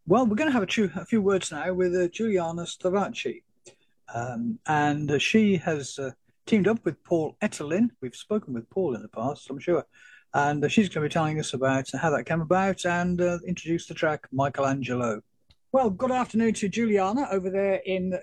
Well, we're going to have a few words now with Juliana Stavacci. And she has teamed up with Paul Etterlin. We've spoken with Paul in the past, I'm sure. And she's going to be telling us about how that came about and introduce the track Michelangelo. Well, good afternoon to Juliana over there in